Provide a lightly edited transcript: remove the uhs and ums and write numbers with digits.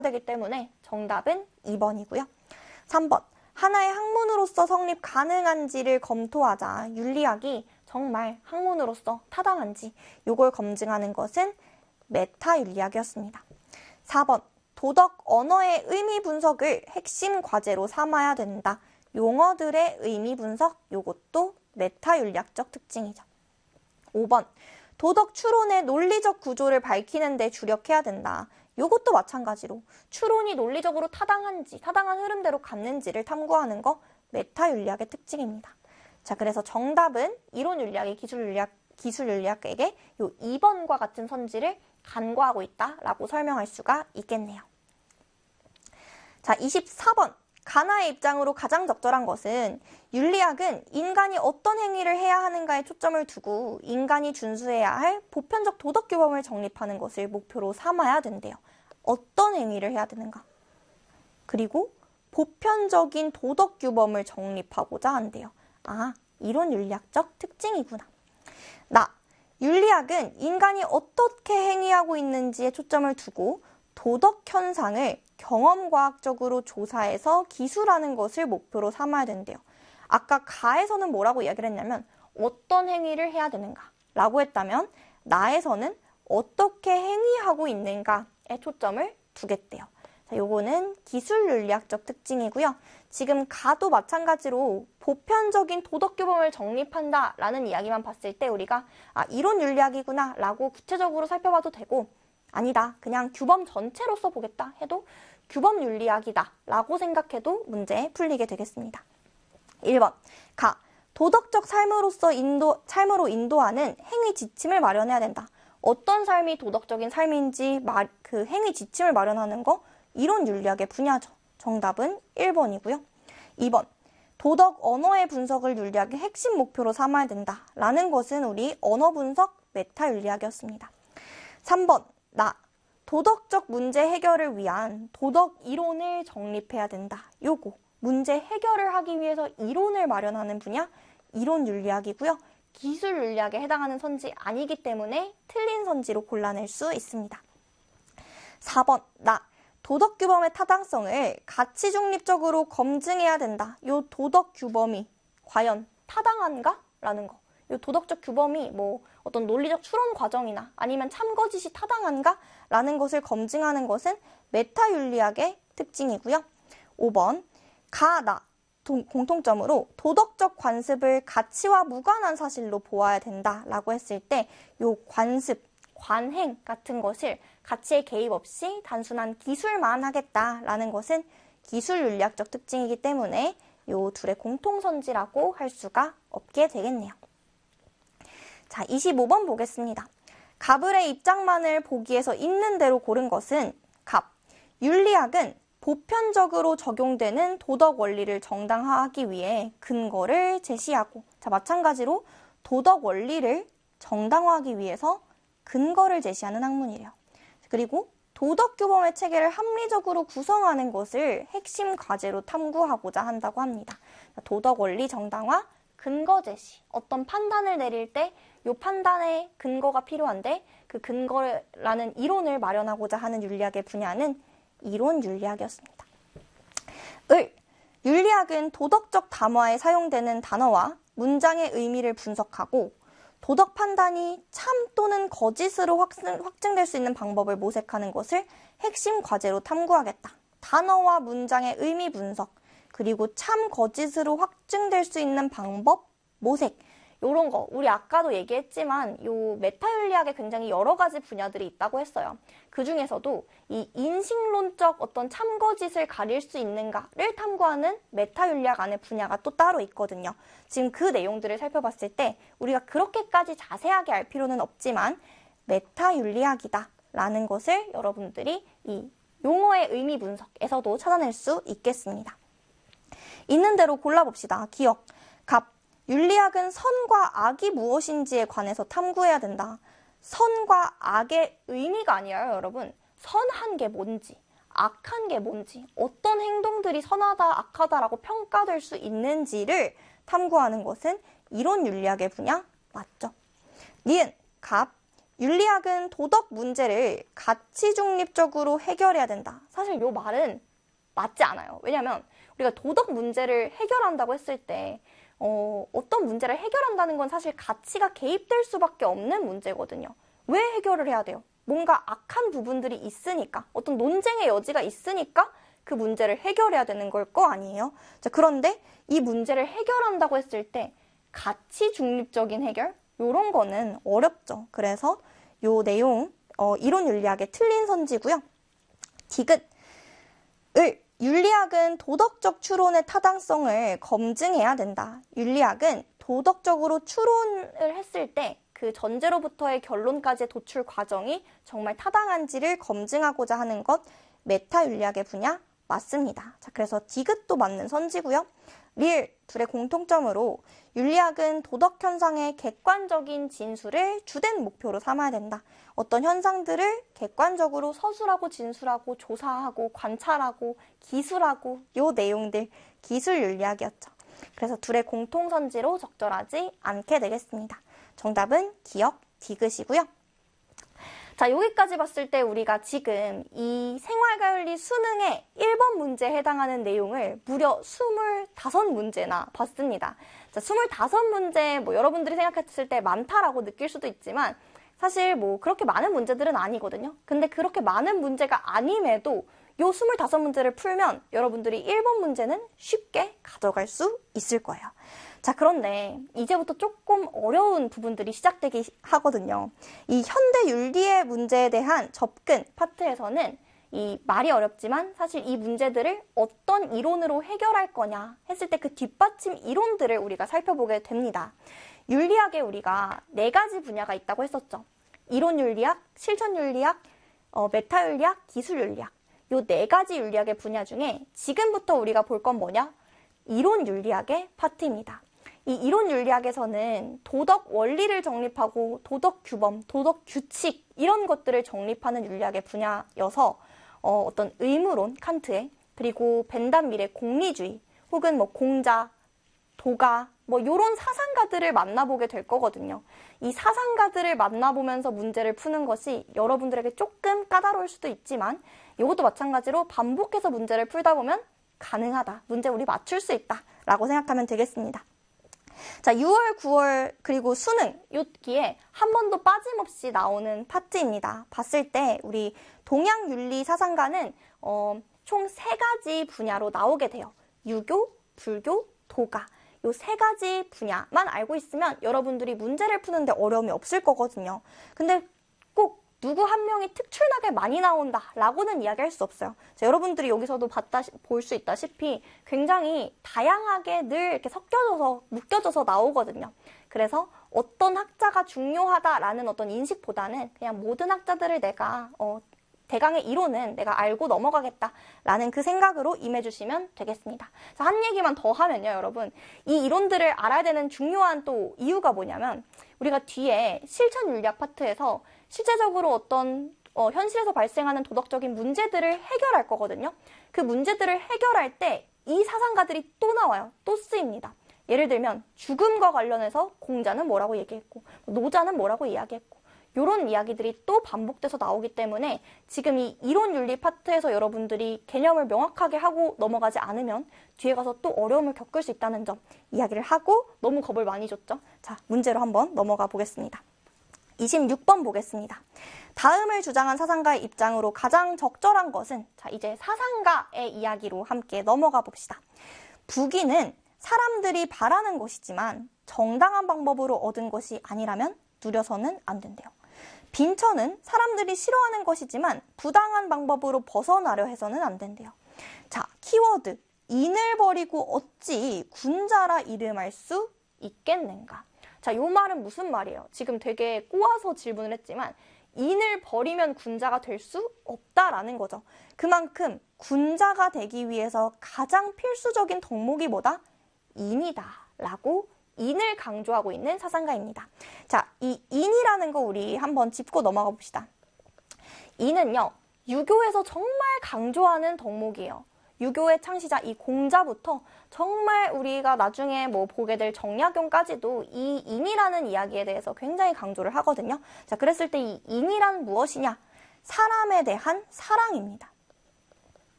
되기 때문에 정답은 2번이고요. 3번. 하나의 학문으로서 성립 가능한지를 검토하자. 윤리학이 정말 학문으로서 타당한지 이걸 검증하는 것은 메타윤리학이었습니다. 4번. 도덕 언어의 의미 분석을 핵심 과제로 삼아야 된다. 용어들의 의미 분석, 이것도 메타윤리학적 특징이죠. 5번. 도덕 추론의 논리적 구조를 밝히는 데 주력해야 된다. 이것도 마찬가지로 추론이 논리적으로 타당한지, 타당한 흐름대로 갔는지를 탐구하는 거 메타윤리학의 특징입니다. 자, 그래서 정답은 이론윤리학이 기술윤리학에게 이 2번과 같은 선지를 간과하고 있다라고 설명할 수가 있겠네요. 자, 24번. 가나의 입장으로 가장 적절한 것은 윤리학은 인간이 어떤 행위를 해야 하는가에 초점을 두고 인간이 준수해야 할 보편적 도덕 규범을 정립하는 것을 목표로 삼아야 된대요. 어떤 행위를 해야 되는가? 그리고 보편적인 도덕 규범을 정립하고자 한대요. 아, 이런 윤리학적 특징이구나. 윤리학은 인간이 어떻게 행위하고 있는지에 초점을 두고 도덕 현상을 경험과학적으로 조사해서 기술하는 것을 목표로 삼아야 된대요. 아까 가에서는 뭐라고 이야기를 했냐면 어떤 행위를 해야 되는가 라고 했다면 나에서는 어떻게 행위하고 있는가에 초점을 두겠대요. 자, 요거는 기술윤리학적 특징이고요. 지금 가도 마찬가지로 보편적인 도덕규범을 정립한다 라는 이야기만 봤을 때 우리가 이론윤리학이구나 라고 구체적으로 살펴봐도 되고 아니다, 그냥 규범 전체로서 보겠다 해도 규범윤리학이다 라고 생각해도 문제 풀리게 되겠습니다. 1번. 도덕적 삶으로 인도하는 행위 지침을 마련해야 된다. 어떤 삶이 도덕적인 삶인지 그 행위 지침을 마련하는 거 이론윤리학의 분야죠. 정답은 1번이고요. 2번. 도덕 언어의 분석을 윤리학의 핵심 목표로 삼아야 된다 라는 것은 우리 언어 분석 메타윤리학이었습니다. 3번. 도덕적 문제 해결을 위한 도덕 이론을 정립해야 된다. 요거 문제 해결을 하기 위해서 이론을 마련하는 분야 이론윤리학이고요. 기술윤리학에 해당하는 선지 아니기 때문에 틀린 선지로 골라낼 수 있습니다. 4번. 도덕 규범의 타당성을 가치 중립적으로 검증해야 된다. 요 도덕 규범이 과연 타당한가? 라는 거. 요 도덕적 규범이 어떤 논리적 추론 과정이나 아니면 참거짓이 타당한가? 라는 것을 검증하는 것은 메타윤리학의 특징이고요. 5번. 공통점으로 도덕적 관습을 가치와 무관한 사실로 보아야 된다라고 했을 때 요 관습, 관행 같은 것을 가치에 개입 없이 단순한 기술만 하겠다라는 것은 기술윤리학적 특징이기 때문에 요 둘의 공통선지라고 할 수가 없게 되겠네요. 자, 25번 보겠습니다. 가불의 입장만을 보기에서 있는 대로 고른 것은 윤리학은 보편적으로 적용되는 도덕 원리를 정당화하기 위해 근거를 제시하고, 자, 마찬가지로 도덕 원리를 정당화하기 위해서 근거를 제시하는 학문이래요. 그리고 도덕 규범의 체계를 합리적으로 구성하는 것을 핵심 과제로 탐구하고자 한다고 합니다. 도덕 원리 정당화, 근거 제시. 어떤 판단을 내릴 때 이 판단에 근거가 필요한데 그 근거라는 이론을 마련하고자 하는 윤리학의 분야는 이론윤리학이었습니다. 윤리학은 도덕적 담화에 사용되는 단어와 문장의 의미를 분석하고 도덕 판단이 참 또는 거짓으로 확증될 수 있는 방법을 모색하는 것을 핵심 과제로 탐구하겠다. 단어와 문장의 의미 분석, 그리고 참 거짓으로 확증될 수 있는 방법 모색, 이런 거 우리 아까도 얘기했지만 요 메타윤리학에 굉장히 여러 가지 분야들이 있다고 했어요. 그 중에서도 이 인식론적 어떤 참거짓을 가릴 수 있는가를 탐구하는 메타윤리학 안에 분야가 또 따로 있거든요. 지금 그 내용들을 살펴봤을 때 우리가 그렇게까지 자세하게 알 필요는 없지만 메타윤리학이다 라는 것을 여러분들이 이 용어의 의미 분석에서도 찾아낼 수 있겠습니다. 있는 대로 골라봅시다. 기억, 윤리학은 선과 악이 무엇인지에 관해서 탐구해야 된다. 선과 악의 의미가 아니에요, 여러분. 선한 게 뭔지, 악한 게 뭔지, 어떤 행동들이 선하다, 악하다라고 평가될 수 있는지를 탐구하는 것은 이론윤리학의 분야 맞죠? 니은, 윤리학은 도덕 문제를 가치 중립적으로 해결해야 된다. 사실 이 말은 맞지 않아요. 왜냐하면 우리가 도덕 문제를 해결한다고 했을 때 어떤 문제를 해결한다는 건 사실 가치가 개입될 수밖에 없는 문제거든요. 왜 해결을 해야 돼요? 뭔가 악한 부분들이 있으니까, 어떤 논쟁의 여지가 있으니까 그 문제를 해결해야 되는 걸 거 아니에요? 자, 그런데 이 문제를 해결한다고 했을 때 가치 중립적인 해결? 요런 거는 어렵죠. 그래서 요 내용, 이론 윤리학의 틀린 선지고요. 디귿을 윤리학은 도덕적 추론의 타당성을 검증해야 된다. 윤리학은 도덕적으로 추론을 했을 때 그 전제로부터의 결론까지의 도출 과정이 정말 타당한지를 검증하고자 하는 것, 메타 윤리학의 분야 맞습니다. 자, 그래서 디귿도 맞는 선지고요. 릴, 둘의 공통점으로 윤리학은 도덕 현상의 객관적인 진술을 주된 목표로 삼아야 된다. 어떤 현상들을 객관적으로 서술하고 진술하고 조사하고 관찰하고 기술하고 요 내용들 기술 윤리학이었죠. 그래서 둘의 공통선지로 적절하지 않게 되겠습니다. 정답은 기억 디귿이고요. 자, 여기까지 봤을 때 우리가 지금 이 생활과윤리 수능의 1번 문제에 해당하는 내용을 무려 25문제나 봤습니다. 자, 25문제 여러분들이 생각했을 때 많다라고 느낄 수도 있지만 사실 그렇게 많은 문제들은 아니거든요. 근데 그렇게 많은 문제가 아님에도 요 25문제를 풀면 여러분들이 1번 문제는 쉽게 가져갈 수 있을 거예요. 자, 그런데 이제부터 조금 어려운 부분들이 시작되기 하거든요. 이 현대 윤리의 문제에 대한 접근 파트에서는 이 말이 어렵지만 사실 이 문제들을 어떤 이론으로 해결할 거냐 했을 때 그 뒷받침 이론들을 우리가 살펴보게 됩니다. 윤리학에 우리가 4가지 분야가 있다고 했었죠. 이론 윤리학, 실천 윤리학, 메타 윤리학, 기술 윤리학. 요 4가지 윤리학의 분야 중에 지금부터 우리가 볼 건 뭐냐? 이론 윤리학의 파트입니다. 이 이론 윤리학에서는 도덕 원리를 정립하고 도덕 규범, 도덕 규칙 이런 것들을 정립하는 윤리학의 분야여서 어떤 의무론, 칸트의, 그리고 벤담 밀의 공리주의, 혹은 공자, 도가, 요런 사상가들을 만나보게 될 거거든요. 이 사상가들을 만나보면서 문제를 푸는 것이 여러분들에게 조금 까다로울 수도 있지만 이것도 마찬가지로 반복해서 문제를 풀다 보면 가능하다. 문제 우리 맞출 수 있다. 라고 생각하면 되겠습니다. 자, 6월, 9월, 그리고 수능, 여기에 한 번도 빠짐없이 나오는 파트입니다. 봤을 때 우리 동양윤리 사상가는 총 3가지 분야로 나오게 돼요. 유교, 불교, 도가. 요 3가지 분야만 알고 있으면 여러분들이 문제를 푸는데 어려움이 없을 거거든요. 근데 꼭 누구 한 명이 특출나게 많이 나온다 라고는 이야기할 수 없어요. 자, 여러분들이 여기서도 볼 수 있다시피 굉장히 다양하게 늘 이렇게 묶여져서 나오거든요. 그래서 어떤 학자가 중요하다라는 어떤 인식보다는 그냥 모든 학자들을 내가 대강의 이론은 내가 알고 넘어가겠다라는 그 생각으로 임해주시면 되겠습니다. 자, 한 얘기만 더 하면요, 여러분. 이 이론들을 알아야 되는 중요한 또 이유가 뭐냐면 우리가 뒤에 실천 윤리학 파트에서 실제적으로 어떤 현실에서 발생하는 도덕적인 문제들을 해결할 거거든요. 그 문제들을 해결할 때 이 사상가들이 또 나와요. 또 쓰입니다. 예를 들면 죽음과 관련해서 공자는 뭐라고 얘기했고 노자는 뭐라고 이야기했고 이런 이야기들이 또 반복돼서 나오기 때문에 지금 이 이론 윤리 파트에서 여러분들이 개념을 명확하게 하고 넘어가지 않으면 뒤에 가서 또 어려움을 겪을 수 있다는 점 이야기를 하고 너무 겁을 많이 줬죠. 자, 문제로 한번 넘어가 보겠습니다. 26번 보겠습니다. 다음을 주장한 사상가의 입장으로 가장 적절한 것은 자, 이제 사상가의 이야기로 함께 넘어가 봅시다. 부귀는 사람들이 바라는 것이지만 정당한 방법으로 얻은 것이 아니라면 누려서는 안 된대요. 빈처는 사람들이 싫어하는 것이지만 부당한 방법으로 벗어나려 해서는 안 된대요. 자, 키워드. 인을 버리고 어찌 군자라 이름할 수 있겠는가? 자, 요 말은 무슨 말이에요? 지금 되게 꼬아서 질문을 했지만 인을 버리면 군자가 될 수 없다라는 거죠. 그만큼 군자가 되기 위해서 가장 필수적인 덕목이 뭐다? 인이다 라고 인을 강조하고 있는 사상가입니다. 자, 이 인이라는 거 우리 한번 짚고 넘어가 봅시다. 인은요, 유교에서 정말 강조하는 덕목이에요. 유교의 창시자 이 공자부터 정말 우리가 나중에 뭐 보게 될 정약용까지도 이 인이라는 이야기에 대해서 굉장히 강조를 하거든요. 자, 그랬을 때 이 인이란 무엇이냐? 사람에 대한 사랑입니다.